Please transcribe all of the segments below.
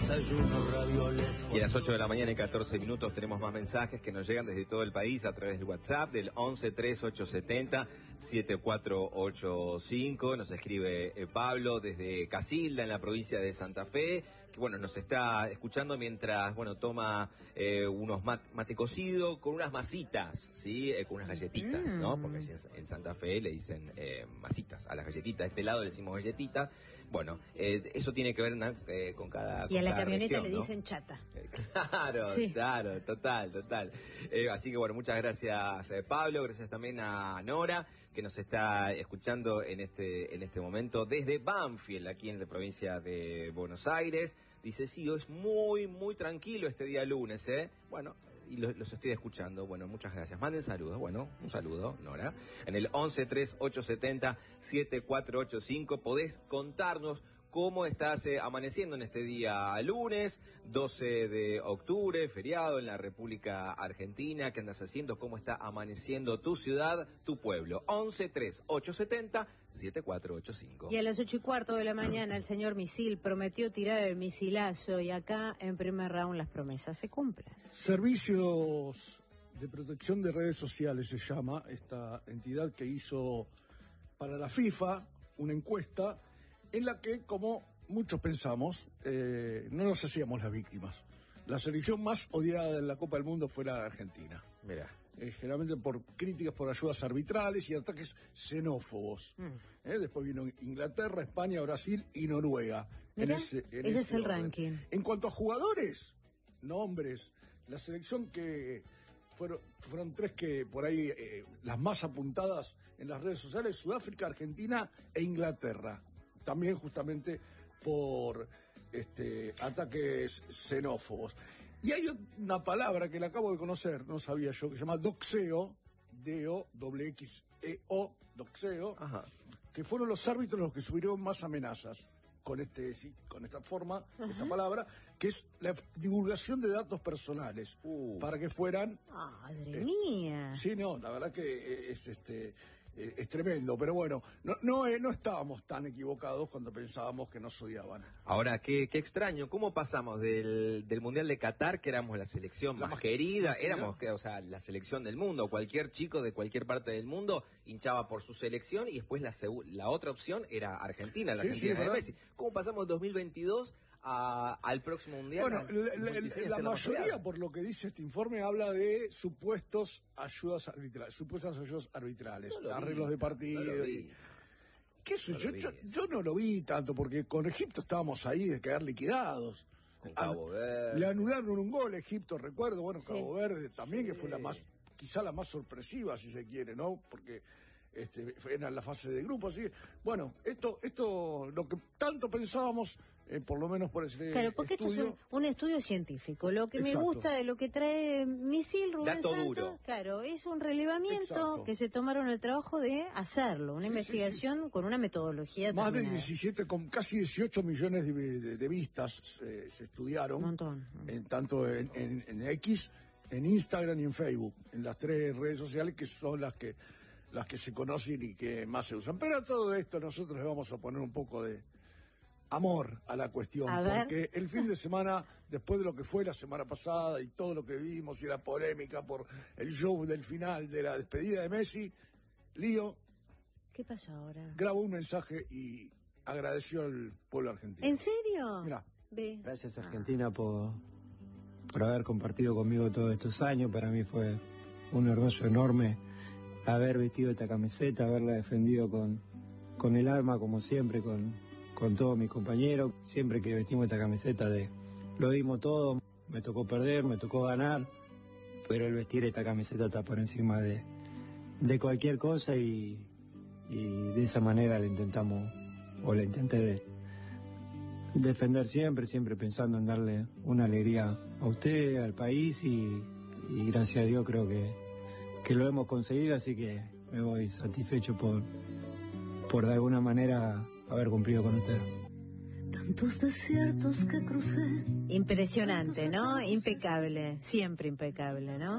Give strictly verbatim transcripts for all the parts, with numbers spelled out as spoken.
desayuno ravioles. Y a las ocho de la mañana y catorce minutos tenemos más mensajes que nos llegan desde todo el país a través del WhatsApp del once tres ocho setenta siete cuatro ocho cinco. Nos escribe eh, Pablo desde Casilda, en la provincia de Santa Fe, que bueno, nos está escuchando mientras, bueno, toma eh, unos mat, mate cocido con unas masitas, ¿sí? Eh, con unas galletitas, mm. ¿no? Porque allí en, en Santa Fe le dicen eh, masitas a las galletitas. De este lado le decimos galletitas. Bueno, eh, eso tiene que ver eh, con cada Y a la camioneta región, le ¿no? dicen chata. Claro, sí. claro, total, total. Eh, así que bueno, muchas gracias eh, Pablo, gracias también a Nora, que nos está escuchando en este en este momento desde Banfield, aquí en la provincia de Buenos Aires. Dice, sí, es muy, muy tranquilo este día lunes, ¿eh? Bueno, y los, los estoy escuchando. Bueno, muchas gracias. Manden saludos. Bueno, un saludo, Nora. En el once tres ocho setenta siete cuatro ocho cinco podés contarnos cómo estás eh, amaneciendo en este día lunes, doce de octubre, feriado en la República Argentina. ¿Qué andas haciendo? ¿Cómo está amaneciendo tu ciudad, tu pueblo? once tres ocho setenta siete cuatro ocho cinco. Y a las ocho y cuarto de la mañana el señor Misil prometió tirar el misilazo y acá en primer round las promesas se cumplen. Servicios de Protección de Redes Sociales se llama esta entidad que hizo para la FIFA una encuesta en la que, como muchos pensamos, eh, no nos hacíamos las víctimas. La selección más odiada en la Copa del Mundo fue la Argentina. Mira. Eh, generalmente por críticas por ayudas arbitrales y ataques xenófobos. Mm. Eh, después vino Inglaterra, España, Brasil y Noruega. Mira, en ese, en ese, ese es el orden. ranking. En cuanto a jugadores, nombres, la selección que fueron, fueron tres que por ahí, eh, las más apuntadas en las redes sociales, Sudáfrica, Argentina e Inglaterra. También justamente por este, ataques xenófobos. Y hay una palabra que la acabo de conocer, no sabía yo, que se llama doxeo, D O X E O, doxeo, Ajá. que fueron los árbitros los que sufrieron más amenazas con este sí, con esta forma, Ajá. esta palabra, que es la divulgación de datos personales, uh. para que fueran... ¡Madre eh, mía! Sí, no, la verdad que es este... es tremendo, pero bueno, no, no, eh, no estábamos tan equivocados cuando pensábamos que nos odiaban. Ahora, qué, qué extraño, ¿cómo pasamos del, del Mundial de Qatar, que éramos la selección la más, más querida, más éramos, que, o sea, la selección del mundo, cualquier chico de cualquier parte del mundo hinchaba por su selección, y después la, la otra opción era Argentina, la sí, Argentina sí, de Messi. ¿Cómo pasamos dos mil veintidós A, al próximo mundial? Bueno, la, la, la, la mayoría, por lo que dice este informe, habla de supuestos ayudas arbitrales, supuestas ayudas arbitrales, no arreglos vi, de partido. No y, ¿Qué sé no yo, yo? Yo no lo vi tanto, porque con Egipto estábamos ahí de quedar liquidados. Con Cabo Verde. Le anularon un gol a Egipto, recuerdo, bueno, sí. Cabo Verde también, sí. que fue la más, quizá la más sorpresiva, si se quiere, ¿no? Porque Este, era la fase de grupo, así. Bueno, esto, esto, lo que tanto pensábamos, eh, por lo menos por ese Claro, porque estudio, esto es un, un estudio científico. Lo que Exacto. me gusta de lo que trae Misil, Rubén Dato Santos, duro. claro, es un relevamiento Exacto. que se tomaron el trabajo de hacerlo, una sí, investigación sí, sí. con una metodología más terminada. de diecisiete, con casi dieciocho millones de, de, de vistas eh, se estudiaron. Un montón. En, tanto en, en, en X, en Instagram y en Facebook, en las tres redes sociales que son las que las que se conocen y que más se usan. Pero a todo esto nosotros le vamos a poner un poco de amor a la cuestión, a porque el fin de semana, después de lo que fue la semana pasada y todo lo que vimos y la polémica por el show del final de la despedida de Messi, Lío... ¿Qué pasó ahora? Grabó un mensaje y agradeció al pueblo argentino. ¿En serio? Mirá. ¿Ves? Gracias Argentina ah. por, por haber compartido conmigo todos estos años. Para mí fue un orgullo enorme haber vestido esta camiseta, haberla defendido con, con el alma, como siempre, con, con todos mis compañeros. Siempre que vestimos esta camiseta de lo dimos todo, me tocó perder, me tocó ganar, pero el vestir esta camiseta está por encima de, de cualquier cosa y, y de esa manera la intentamos, o la intenté de, defender siempre, siempre pensando en darle una alegría a usted, al país y, y gracias a Dios creo que que lo hemos conseguido, así que me voy satisfecho por, por de alguna manera haber cumplido con usted. Tantos desiertos que crucé. Impresionante, ¿no? Impecable, siempre impecable, ¿no?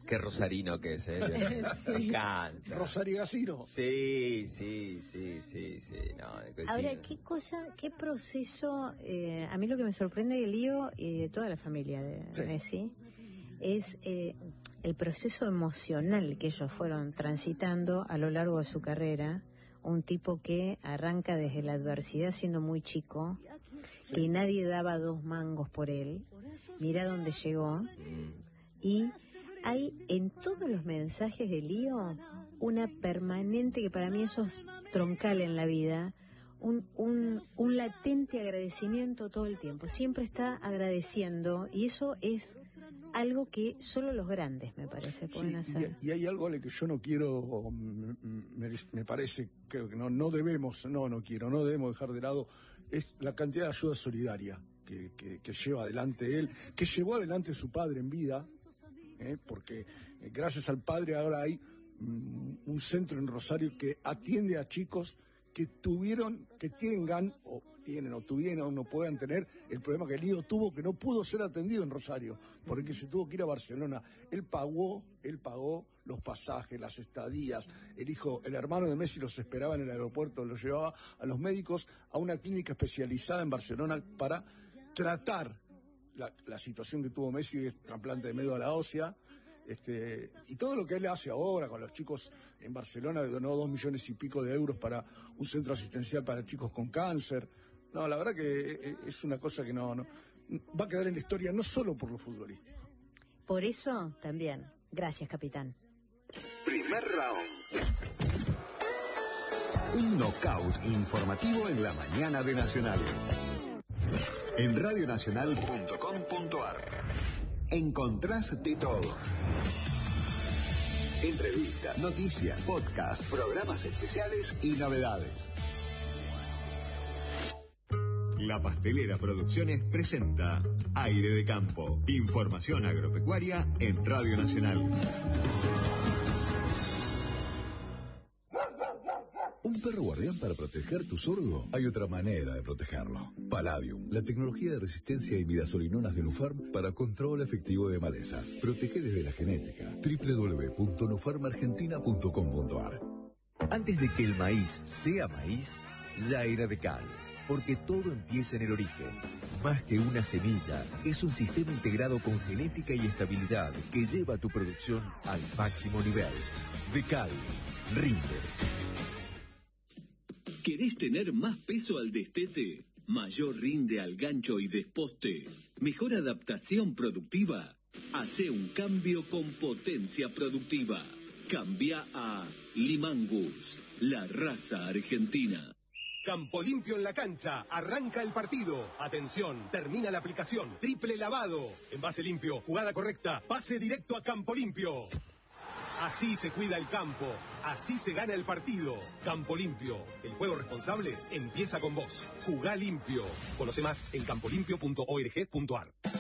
Qué rosarino que es, ¿eh? Sí. Me encanta. Rosarigacino. Sí, sí, sí, sí, sí. No, Ahora, sí. ¿qué cosa, qué proceso? Eh, a mí lo que me sorprende de Lío y de toda la familia de Sí. Messi es eh, el proceso emocional que ellos fueron transitando a lo largo de su carrera. Un tipo que arranca desde la adversidad siendo muy chico, que nadie daba dos mangos por él. Mirá dónde llegó. Mm. Y hay en todos los mensajes de Lío una permanente, que para mí eso es troncal en la vida, un, un, un latente agradecimiento todo el tiempo. Siempre está agradeciendo y eso es algo que solo los grandes, me parece, pueden Sí, hacer. y, y hay algo Ale, que yo no quiero, me, me parece que no, no debemos, no, no quiero, no debemos dejar de lado, es la cantidad de ayuda solidaria que, que, que lleva adelante él, que llevó adelante su padre en vida, ¿eh? porque eh, gracias al padre ahora hay mm, un centro en Rosario que atiende a chicos que tuvieron, que tengan, o tienen, o tuvieron, o no puedan tener el problema que Lío tuvo, que no pudo ser atendido en Rosario, porque se tuvo que ir a Barcelona. Él pagó, él pagó los pasajes, las estadías. El hijo, el hermano de Messi los esperaba en el aeropuerto, los llevaba a los médicos a una clínica especializada en Barcelona para tratar la, la situación que tuvo Messi, es trasplante de médula ósea. Este, y todo lo que él hace ahora con los chicos en Barcelona, donó dos millones y pico de euros para un centro asistencial para chicos con cáncer. No, la verdad que es una cosa que no, no va a quedar en la historia, no solo por lo futbolístico. Por eso también, gracias, capitán. Primer round. Un knockout informativo en la mañana de Nacional. En radio nacional punto com punto ar encontrás de todo. Entrevistas, noticias, podcasts, programas especiales y novedades. La Pastelera Producciones presenta Aire de Campo. Información agropecuaria en Radio Nacional. ¿Un perro guardián para proteger tu sorgo? Hay otra manera de protegerlo. Palladium, la tecnología de resistencia a imidazolinonas de Nufarm para control efectivo de malezas. Protege desde la genética. doble u doble u doble u punto nufarm argentina punto com punto ar. Antes de que el maíz sea maíz, ya era de cal. Porque todo empieza en el origen. Más que una semilla, es un sistema integrado con genética y estabilidad que lleva tu producción al máximo nivel. De cal, rinde. ¿Querés tener más peso al destete? ¿Mayor rinde al gancho y desposte? ¿Mejor adaptación productiva? Hace un cambio con potencia productiva. Cambia a Limangus, la raza argentina. Campo Limpio en la cancha, arranca el partido. Atención, termina la aplicación. Triple lavado. Envase limpio, jugada correcta, pase directo a Campo Limpio. Así se cuida el campo, así se gana el partido. Campo Limpio, el juego responsable empieza con vos. Jugá limpio. Conoce más en campo limpio punto org punto ar.